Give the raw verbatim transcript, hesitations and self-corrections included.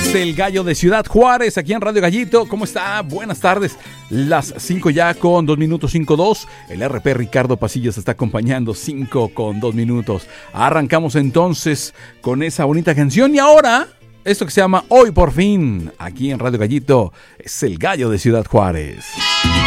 Es el Gallo de Ciudad Juárez, aquí en Radio Gallito. ¿Cómo está? Buenas tardes. Las cinco ya con dos minutos, cinco dos. El R P Ricardo Pasillos está acompañando, cinco con dos minutos. Arrancamos entonces con esa bonita canción. Y ahora, esto que se llama Hoy por Fin, aquí en Radio Gallito, es el Gallo de Ciudad Juárez.